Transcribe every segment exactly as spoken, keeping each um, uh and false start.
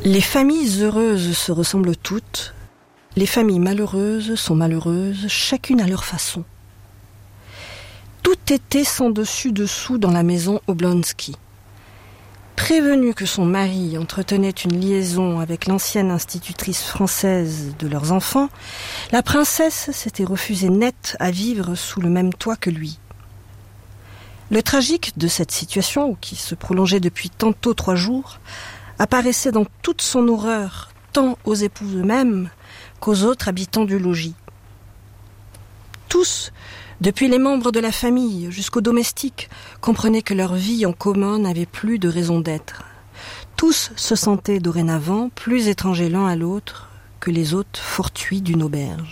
Les familles heureuses se ressemblent toutes, les familles malheureuses sont malheureuses, chacune à leur façon. Tout était sans dessus-dessous dans la maison Oblonsky. Prévenue que son mari entretenait une liaison avec l'ancienne institutrice française de leurs enfants, la princesse s'était refusée net à vivre sous le même toit que lui. Le tragique de cette situation, qui se prolongeait depuis tantôt trois jours, apparaissait dans toute son horreur, tant aux époux eux-mêmes qu'aux autres habitants du logis. Tous, depuis les membres de la famille jusqu'aux domestiques, comprenaient que leur vie en commun n'avait plus de raison d'être. Tous se sentaient dorénavant plus étrangers l'un à l'autre que les hôtes fortuits d'une auberge.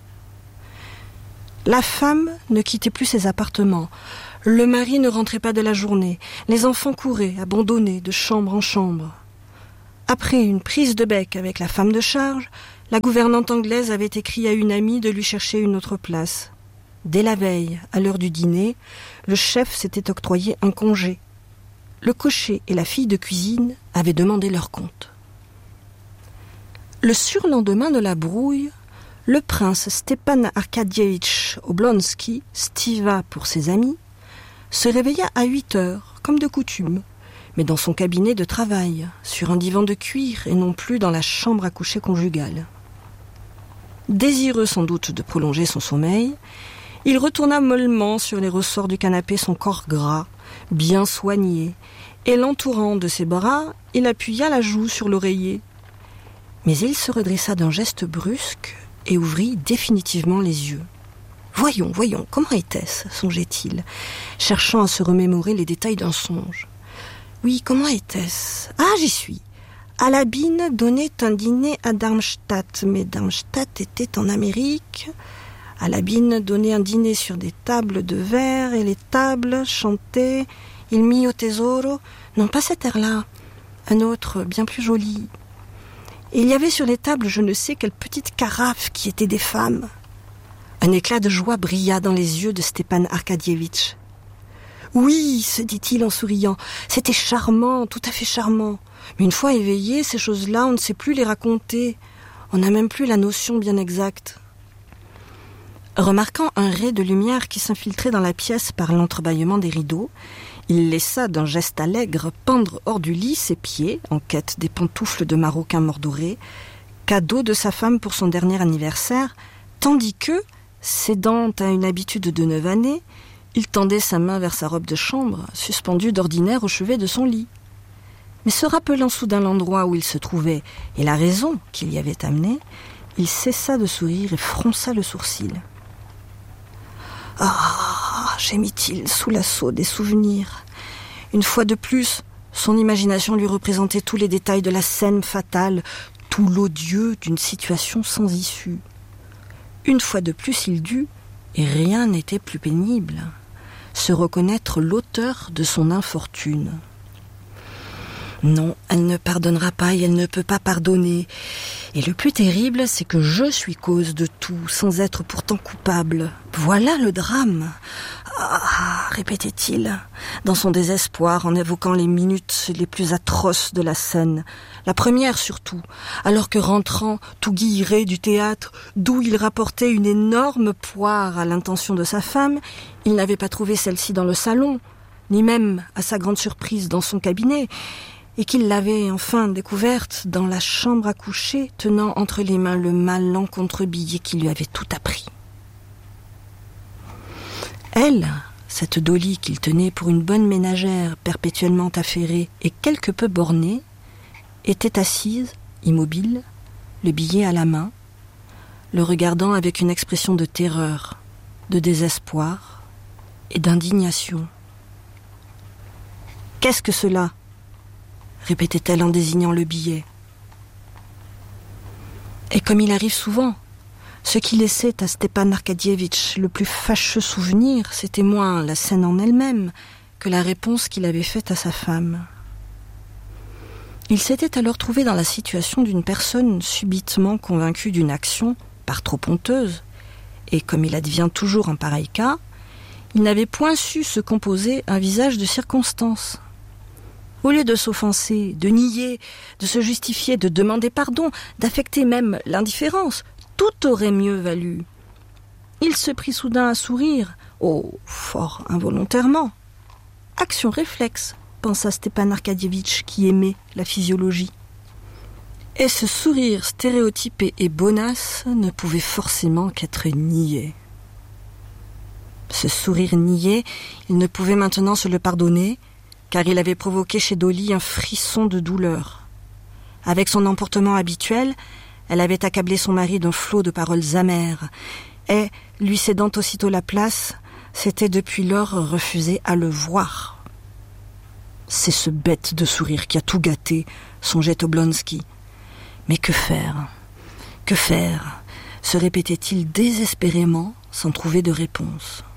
La femme ne quittait plus ses appartements, le mari ne rentrait pas de la journée, les enfants couraient, abandonnés de chambre en chambre. Après une prise de bec avec la femme de charge, la gouvernante anglaise avait écrit à une amie de lui chercher une autre place. Dès la veille, à l'heure du dîner, le chef s'était octroyé un congé. Le cocher et la fille de cuisine avaient demandé leur compte. Le surlendemain de la brouille, le prince Stepan Arkadievitch Oblonsky, Stiva pour ses amis, se réveilla à huit heures, comme de coutume, mais dans son cabinet de travail, sur un divan de cuir et non plus dans la chambre à coucher conjugale. Désireux sans doute de prolonger son sommeil, il retourna mollement sur les ressorts du canapé son corps gras, bien soigné, et l'entourant de ses bras, il appuya la joue sur l'oreiller. Mais il se redressa d'un geste brusque et ouvrit définitivement les yeux. « Voyons, voyons, comment était-ce ?» songeait-il, cherchant à se remémorer les détails d'un songe. « Oui, comment était-ce ? Ah, j'y suis. Alabine donnait un dîner à Darmstadt, mais Darmstadt était en Amérique. Alabine donnait un dîner sur des tables de verre, et les tables chantaient « Il mio tesoro ». Non, pas cet air-là, un autre, bien plus joli. Et il y avait sur les tables je ne sais quelle petite carafe qui étaient des femmes. Un éclat de joie brilla dans les yeux de Stepan Arkadievitch. « Oui, se dit-il en souriant, c'était charmant, tout à fait charmant. Mais une fois éveillé, ces choses-là, on ne sait plus les raconter. On n'a même plus la notion bien exacte. » Remarquant un ray de lumière qui s'infiltrait dans la pièce par l'entrebâillement des rideaux, il laissa d'un geste allègre pendre hors du lit ses pieds, en quête des pantoufles de maroquin mordoré, cadeau de sa femme pour son dernier anniversaire, tandis que, cédant à une habitude de neuf années, il tendait sa main vers sa robe de chambre, suspendue d'ordinaire au chevet de son lit. Mais se rappelant soudain l'endroit où il se trouvait et la raison qui l'y avait amené, il cessa de sourire et fronça le sourcil. « Ah !» gémit-il sous l'assaut des souvenirs. Une fois de plus, son imagination lui représentait tous les détails de la scène fatale, tout l'odieux d'une situation sans issue. Une fois de plus, il dut, et rien n'était plus pénible, se reconnaître l'auteur de son infortune. Non, elle ne pardonnera pas et elle ne peut pas pardonner. Et le plus terrible, c'est que je suis cause de tout, sans être pourtant coupable. Voilà le drame. Ah, répétait-il, dans son désespoir, en évoquant les minutes les plus atroces de la scène. La première surtout, alors que rentrant, tout guilleré du théâtre, d'où il rapportait une énorme poire à l'intention de sa femme, il n'avait pas trouvé celle-ci dans le salon, ni même, à sa grande surprise, dans son cabinet, et qu'il l'avait enfin découverte dans la chambre à coucher, tenant entre les mains le malencontreux billet qui lui avait tout appris. Elle, cette Dolly qu'il tenait pour une bonne ménagère perpétuellement affairée et quelque peu bornée, était assise, immobile, le billet à la main, le regardant avec une expression de terreur, de désespoir et d'indignation. « Qu'est-ce que cela ?» répétait-elle en désignant le billet. Et comme il arrive souvent, ce qui laissait à Stepan Arkadievitch le plus fâcheux souvenir, c'était moins la scène en elle-même que la réponse qu'il avait faite à sa femme. Il s'était alors trouvé dans la situation d'une personne subitement convaincue d'une action par trop honteuse, et comme il advient toujours en pareil cas, il n'avait point su se composer un visage de circonstance. Au lieu de s'offenser, de nier, de se justifier, de demander pardon, d'affecter même l'indifférence, tout aurait mieux valu. Il se prit soudain à sourire, oh, fort involontairement. Action réflexe, pensa Stepan Arkadievitch qui aimait la physiologie. Et ce sourire stéréotypé et bonasse ne pouvait forcément qu'être niais. Ce sourire niais, il ne pouvait maintenant se le pardonner, car il avait provoqué chez Dolly un frisson de douleur. Avec son emportement habituel, elle avait accablé son mari d'un flot de paroles amères, et, lui cédant aussitôt la place, s'était depuis lors refusé à le voir. C'est ce bête de sourire qui a tout gâté, songeait Oblonsky. Mais que faire ? Que faire ? Se répétait-il désespérément sans trouver de réponse.